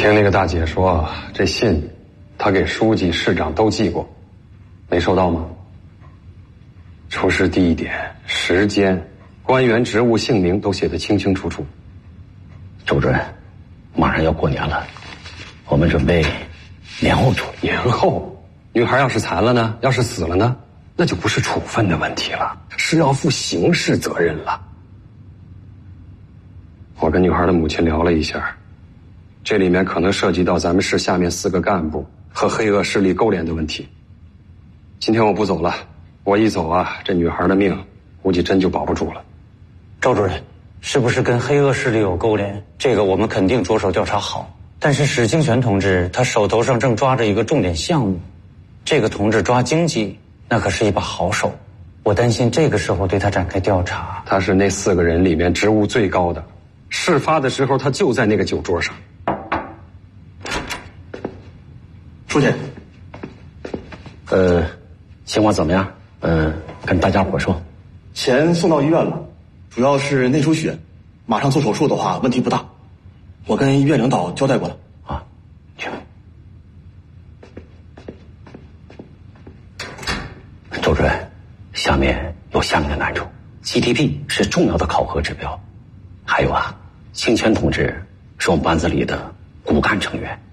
听那个大姐说，这信她给书记、市长都寄过，没收到吗？出事地点、时间、官员职务、姓名都写得清清楚楚。 周主任，马上要过年了，我们准备年后处理。 年后？女孩要是残了呢？要是死了呢？那就不是处分的问题了，是要负刑事责任了。我跟女孩的母亲聊了一下，这里面可能涉及到咱们市下面4个干部和黑恶势力勾连的问题。今天我不走了，我一走啊，这女孩的命估计真就保不住了。 赵主任，是不是跟黑恶势力有勾连？这个我们肯定着手调查好。但是史清泉同志他手头上正抓着一个重点项目，这个同志抓经济那可是一把好手，我担心这个时候对他展开调查。 他是那4个人里面职务最高的，事发的时候他就在那个酒桌上。 书记， 情况怎么样？跟大家伙说。 钱送到医院了，主要是内出血，马上做手术的话问题不大。我跟医院领导交代过了。 啊，去吧。周主任，下面有下面的难处 ，GDP 是重要的考核指标，还有啊，清泉同志是我们班子里的骨干成员，